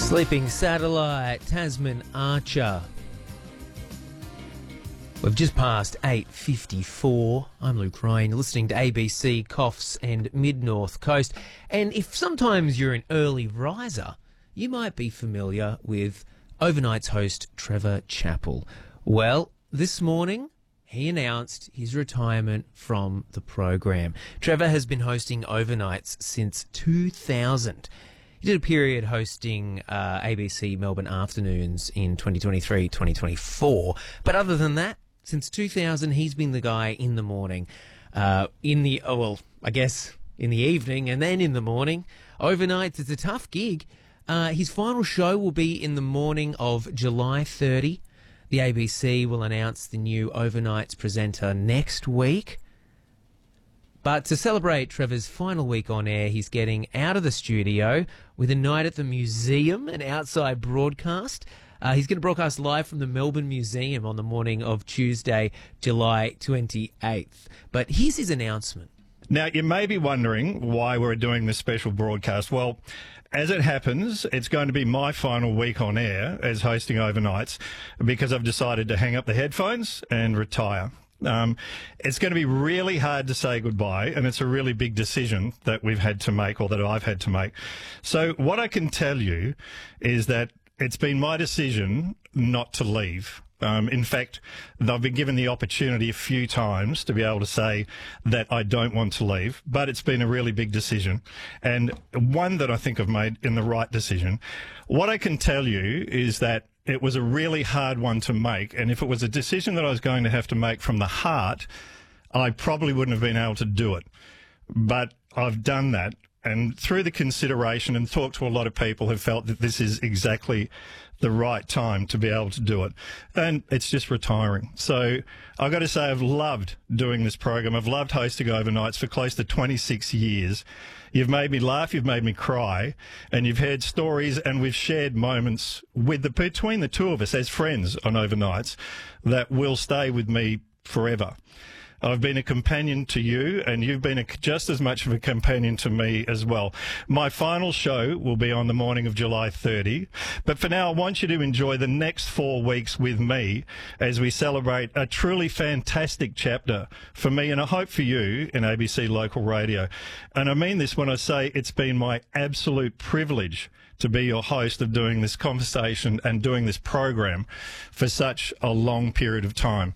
Sleeping Satellite, Tasman Archer. We've just passed 8:54. I'm Luke Ryan, listening to ABC, Coffs and Mid-North Coast. And if sometimes you're an early riser, you might be familiar with Overnight's host Trevor Chappell. Well, this morning he announced his retirement from the program. Trevor has been hosting Overnights since 2000. He did a period hosting ABC Melbourne Afternoons in 2023-2024. But other than that, since 2000, he's been the guy in the morning. In the evening and then in the morning. Overnights, it's a tough gig. His final show will be in the morning of July 30. The ABC will announce the new Overnights presenter next week. But to celebrate Trevor's final week on air, he's getting out of the studio with a night at the museum, an outside broadcast. He's going to broadcast live from the Melbourne Museum on the morning of Tuesday, July 28th. But here's his announcement. Now, you may be wondering why we're doing this special broadcast. Well, as it happens, it's going to be my final week on air as hosting Overnights because I've decided to hang up the headphones and retire. It's going to be really hard to say goodbye, and it's a really big decision that we've had to make, or that I've had to make. So what I can tell you is that it's been my decision not to leave. In fact, I've been given the opportunity a few times to be able to say that I don't want to leave, but it's been a really big decision, and one that I think I've made in the right decision. What I can tell you is that it was a really hard one to make, and if it was a decision that I was going to have to make from the heart, I probably wouldn't have been able to do it. But I've done that, and through the consideration and talked to a lot of people who felt that this is exactly the right time to be able to do it. And it's just retiring. So I've got to say I've loved doing this program. I've loved hosting Overnights for close to 26 years. You've made me laugh, you've made me cry, and you've heard stories, and we've shared moments between the two of us as friends on Overnights that will stay with me forever. I've been a companion to you, and you've been just as much of a companion to me as well. My final show will be on the morning of July 30, but for now I want you to enjoy the next 4 weeks with me as we celebrate a truly fantastic chapter for me, and I hope for you, in ABC Local Radio. And I mean this when I say it's been my absolute privilege to be your host of doing this conversation and doing this program for such a long period of time.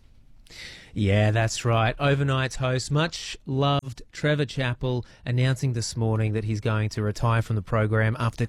Yeah, that's right. Overnight's host, much loved Trevor Chappell, announcing this morning that he's going to retire from the program after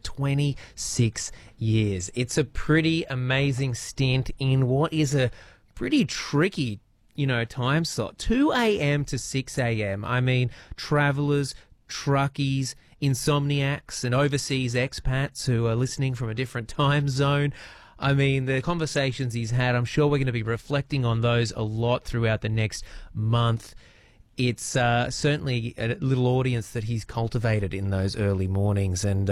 26 years. It's a pretty amazing stint in what is a pretty tricky, time slot. 2 a.m. to 6 a.m. I mean, travellers, truckies, insomniacs and overseas expats who are listening from a different time zone. I mean, the conversations he's had, I'm sure we're going to be reflecting on those a lot throughout the next month. It's certainly a little audience that he's cultivated in those early mornings. And,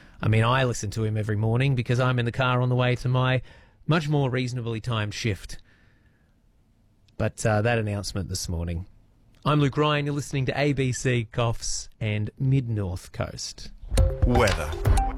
I listen to him every morning because I'm in the car on the way to my much more reasonably timed shift. But that announcement this morning. I'm Luke Ryan. You're listening to ABC, Coffs and Mid-North Coast. Weather.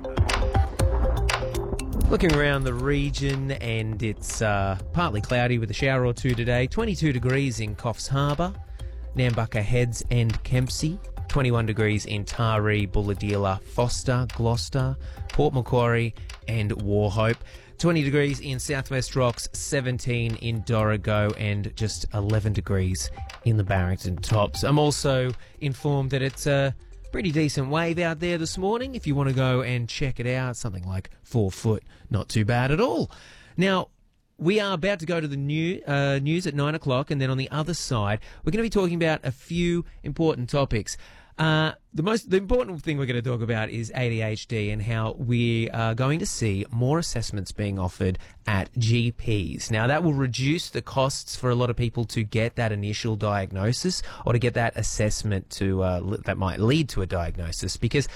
Looking around the region, and it's partly cloudy with a shower or two today. 22 degrees in Coffs Harbour, Nambucca Heads and Kempsey. 21 degrees in Taree, Bulahdelah, Foster, Gloucester, Port Macquarie and Wauchope. 20 degrees in Southwest Rocks, 17 in Dorrigo and just 11 degrees in the Barrington Tops. I'm also informed that it's a pretty decent wave out there this morning. If you want to go and check it out, something like 4 foot, not too bad at all. Now, we are about to go to the news at 9 o'clock, and then on the other side, we're going to be talking about a few important topics. The important thing we're going to talk about is ADHD and how we are going to see more assessments being offered at GPs. Now, that will reduce the costs for a lot of people to get that initial diagnosis or to get that assessment that might lead to a diagnosis, because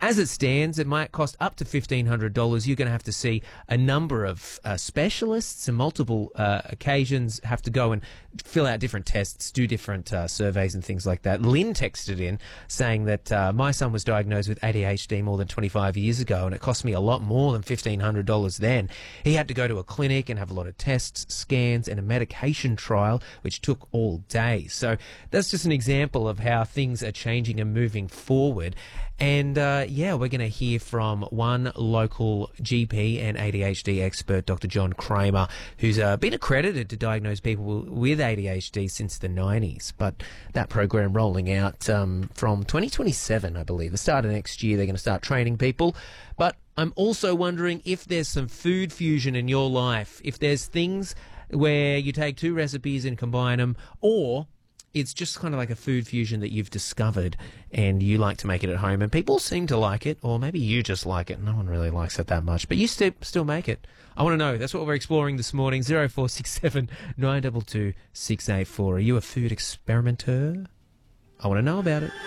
As it stands, it might cost up to $1,500. You're going to have to see a number of specialists and multiple occasions, have to go and fill out different tests, do different surveys and things like that. Lynn texted in saying that my son was diagnosed with ADHD more than 25 years ago, and it cost me a lot more than $1,500 then. He had to go to a clinic and have a lot of tests, scans, and a medication trial, which took all day. So that's just an example of how things are changing and moving forward. And we're going to hear from one local GP and ADHD expert, Dr. John Kramer, who's been accredited to diagnose people with ADHD since the 90s. But that program rolling out from 2027, I believe. The start of next year, they're going to start training people. But I'm also wondering if there's some food fusion in your life, if there's things where you take two recipes and combine them, or it's just kind of like a food fusion that you've discovered and you like to make it at home and people seem to like it, or maybe you just like it. No one really likes it that much, but you still make it. I want to know. That's what we're exploring this morning. 0467 922 684. Are you a food experimenter? I want to know about it.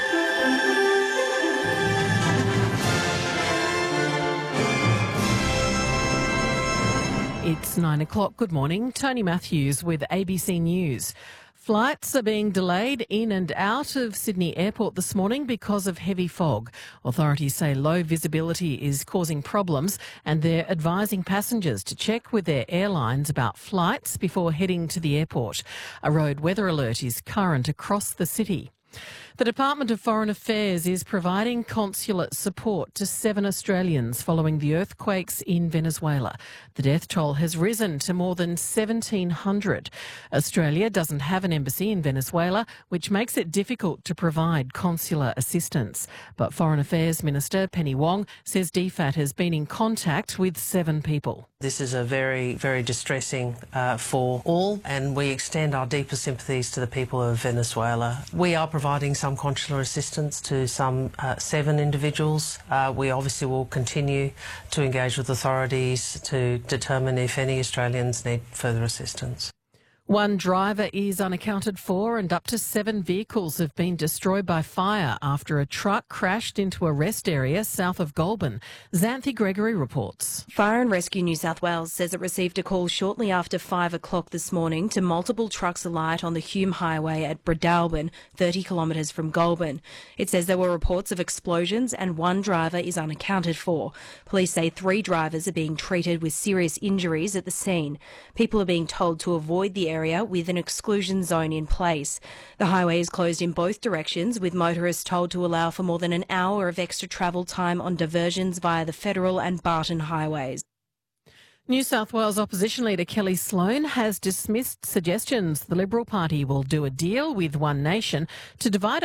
It's 9 o'clock. Good morning. Tony Matthews with ABC News. Flights are being delayed in and out of Sydney Airport this morning because of heavy fog. Authorities say low visibility is causing problems and they're advising passengers to check with their airlines about flights before heading to the airport. A road weather alert is current across the city. The Department of Foreign Affairs is providing consulate support to 7 Australians following the earthquakes in Venezuela. The death toll has risen to more than 1,700. Australia doesn't have an embassy in Venezuela, which makes it difficult to provide consular assistance. But Foreign Affairs Minister Penny Wong says DFAT has been in contact with 7 people. This is a very, very distressing for all, and we extend our deepest sympathies to the people of Venezuela. We are providing some consular assistance to some 7 individuals. We obviously will continue to engage with authorities to determine if any Australians need further assistance. 1 driver is unaccounted for and up to 7 vehicles have been destroyed by fire after a truck crashed into a rest area south of Goulburn. Xanthi Gregory reports. Fire and Rescue New South Wales says it received a call shortly after 5 o'clock this morning to multiple trucks alight on the Hume Highway at Breadalbin, 30 kilometres from Goulburn. It says there were reports of explosions and 1 driver is unaccounted for. Police say 3 drivers are being treated with serious injuries at the scene. People are being told to avoid the area with an exclusion zone in place. The highway is closed in both directions, with motorists told to allow for more than an hour of extra travel time on diversions via the Federal and Barton highways. New South Wales opposition leader Kelly Sloan has dismissed suggestions the Liberal Party will do a deal with One Nation to divide